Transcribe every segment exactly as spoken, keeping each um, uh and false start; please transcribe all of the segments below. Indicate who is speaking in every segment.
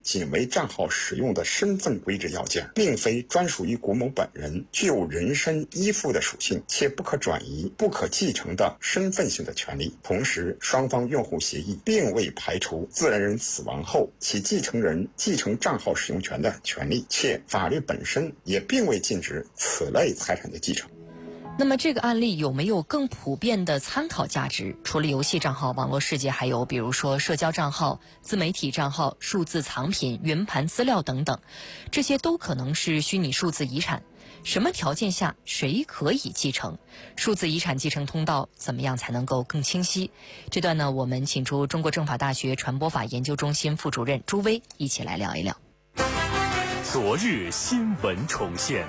Speaker 1: 仅为账号使用的身份规制要件，并非专属于谷某本人，具有人身依附的属性，且不可转移、不可继承的身份性的权利。同时，双方用户协议并未排除自然人死亡后其继承人继承账号使用权的权利，且法律本身也并未禁止此类财产的继承。
Speaker 2: 那么这个案例有没有更普遍的参考价值？除了游戏账号，网络世界还有比如说社交账号、自媒体账号、数字藏品、云盘资料等等，这些都可能是虚拟数字遗产。什么条件下谁可以继承？数字遗产继承通道怎么样才能够更清晰？这段呢，我们请出中国政法大学传播法研究中心副主任朱威一起来聊一聊。
Speaker 3: 昨日新闻重现。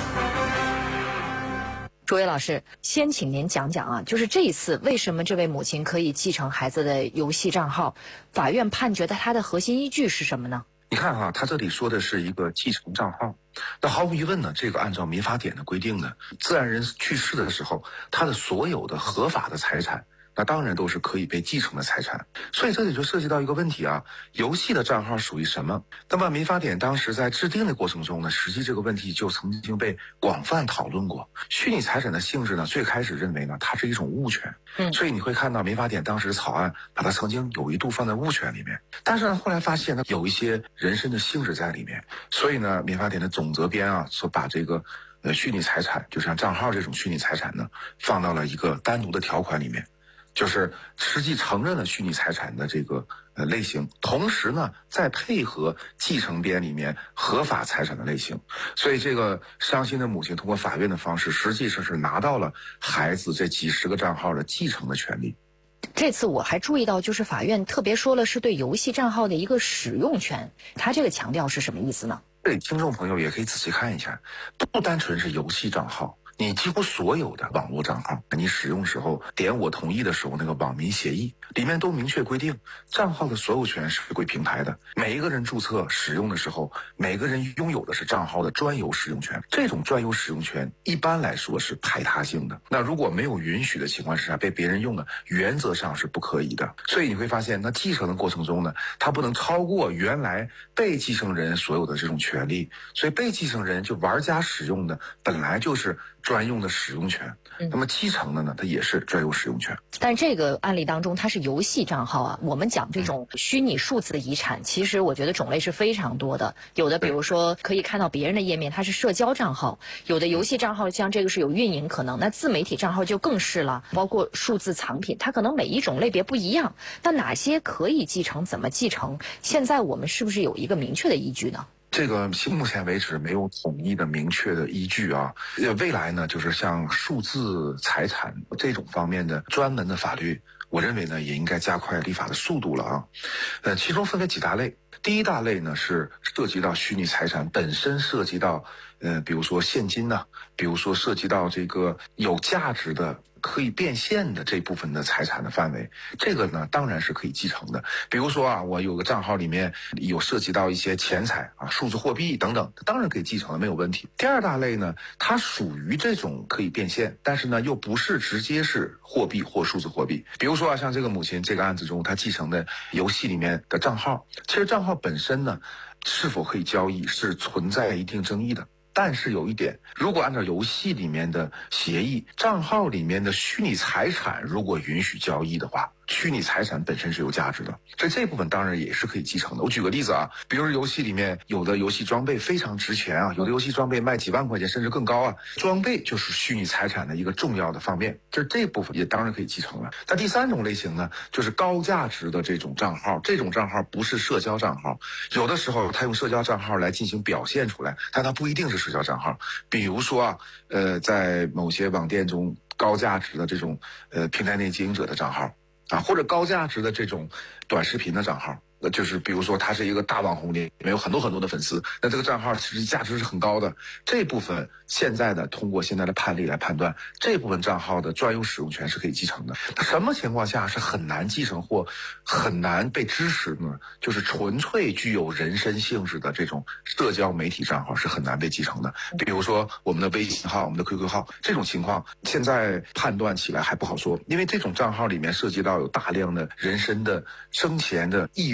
Speaker 2: 朱威老师，先请您讲讲啊，就是这一次为什么这位母亲可以继承孩子的游戏账号？法院判决的它的核心依据是什么呢？
Speaker 4: 你看哈、啊，他这里说的是一个继承账号，那毫无疑问呢，这个按照民法典的规定呢，自然人去世的时候，他的所有的合法的财产，那当然都是可以被继承的财产。所以这里就涉及到一个问题啊，游戏的账号属于什么？那么民法典当时在制定的过程中呢，实际这个问题就曾经被广泛讨论过。虚拟财产的性质呢，最开始认为呢，它是一种物权，嗯，所以你会看到民法典当时草案把它曾经有一度放在物权里面，但是呢，后来发现呢，有一些人身的性质在里面，所以呢，民法典的总则编啊，所把这个呃虚拟财产，就像账号这种虚拟财产呢，放到了一个单独的条款里面。就是实际承认了虚拟财产的这个呃类型，同时呢，再配合继承编里面合法财产的类型，所以这个伤心的母亲通过法院的方式，实际上是拿到了孩子这几十个账号的继承的权利。
Speaker 2: 这次我还注意到，就是法院特别说了是对游戏账号的一个使用权，他这个强调是什么意思呢？
Speaker 4: 对听众朋友也可以仔细看一下，不单纯是游戏账号。你几乎所有的网络账号，你使用时候点我同意的时候，那个网民协议里面都明确规定，账号的所有权是归平台的。每一个人注册使用的时候，每个人拥有的是账号的专有使用权。这种专有使用权一般来说是排他性的。那如果没有允许的情况之下被别人用的，原则上是不可以的。所以你会发现，那继承的过程中呢，它不能超过原来被继承人所有的这种权利。所以被继承人就玩家使用的本来就是专用的使用权，那么继承的呢，它也是专有使用权。
Speaker 2: 但这个案例当中，它是游戏账号啊。我们讲这种虚拟数字的遗产，其实我觉得种类是非常多的。有的比如说可以看到别人的页面，它是社交账号；有的游戏账号像这个是有运营可能，那自媒体账号就更是了。包括数字藏品，它可能每一种类别不一样。那哪些可以继承，怎么继承？现在我们是不是有一个明确的依据呢？
Speaker 4: 这个目前为止没有统一的明确的依据啊。未来呢，就是像数字财产这种方面的专门的法律，我认为呢也应该加快立法的速度了啊。呃，其中分为几大类。第一大类呢是涉及到虚拟财产本身涉及到呃，比如说现金呐、啊，比如说涉及到这个有价值的可以变现的这部分的财产的范围，这个呢当然是可以继承的。比如说啊，我有个账号里面有涉及到一些钱财啊、数字货币等等，当然可以继承的，没有问题。第二大类呢，它属于这种可以变现，但是呢又不是直接是货币或数字货币。比如说啊，像这个母亲这个案子中，她继承的游戏里面的账号，其实账号本身呢是否可以交易是存在一定争议的。但是有一点，如果按照游戏里面的协议，账号里面的虚拟财产如果允许交易的话，虚拟财产本身是有价值的，所以这部分当然也是可以继承的。我举个例子啊，比如游戏里面有的游戏装备非常值钱啊，有的游戏装备卖几万块钱甚至更高啊，装备就是虚拟财产的一个重要的方面，就是这部分也当然可以继承了。那第三种类型呢，就是高价值的这种账号，这种账号不是社交账号，有的时候他用社交账号来进行表现出来，但它不一定是社交账号。比如说啊，呃，在某些网店中高价值的这种呃平台内经营者的账号啊，或者高价值的这种短视频的账号，那就是比如说他是一个大网红，里面有很多很多的粉丝，那这个账号其实价值是很高的。这部分现在的通过现在的判例来判断，这部分账号的专有使用权是可以继承的。什么情况下是很难继承或很难被支持呢？就是纯粹具有人身性质的这种社交媒体账号是很难被继承的。比如说我们的微信号、我们的 Q Q 号，这种情况现在判断起来还不好说，因为这种账号里面涉及到有大量的人身的生前的意愿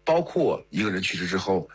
Speaker 4: 包括一个人去世之后